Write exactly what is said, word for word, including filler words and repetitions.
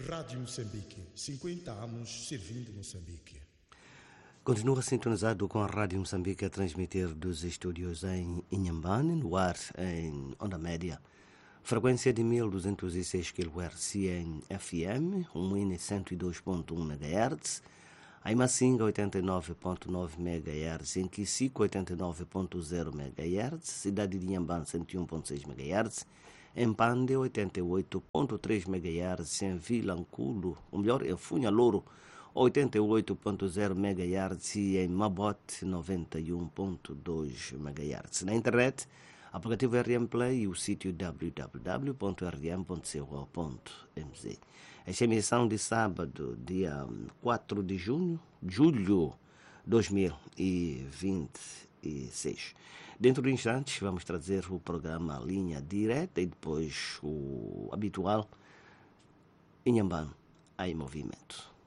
Rádio Moçambique, cinquenta anos servindo Moçambique. Continua sintonizado com a Rádio Moçambique a transmitir dos estúdios em Inhambane, no ar em onda média. Frequência de mil duzentos e seis quilohertz em F M, Umuine cento e dois ponto um megahertz, em Macinga oitenta e nove ponto nove megahertz, em Quisico oitenta e nove ponto zero megahertz, Cidade de Inhambane cento e um ponto seis megahertz, em Pande oitenta e oito ponto três megahertz, em Vilanculo, ou melhor, em Funhalouro oitenta e oito ponto zero megahertz e em Mabote noventa e um ponto dois megahertz. Na internet, aplicativo R M Play e o sítio w w w ponto r m ponto co ponto m z. Esta emissão de sábado, dia quatro de junho, julho de dois mil e vinte e seis. Dentro de instantes vamos trazer o programa Linha Direta e depois o habitual Inhambane em Movimento.